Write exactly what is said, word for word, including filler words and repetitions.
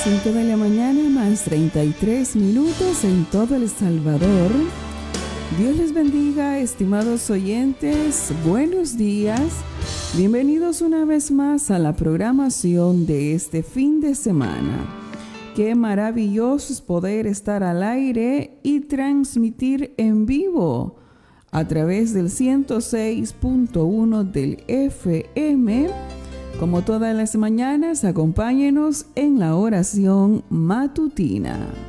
cinco de la mañana más treinta y tres minutos en todo El Salvador. Dios les bendiga, estimados oyentes. Buenos días. Bienvenidos una vez más a la programación de este fin de semana. Qué maravilloso es poder estar al aire y transmitir en vivo a través del ciento seis punto uno del F M. Como todas las mañanas, acompáñenos en la oración matutina.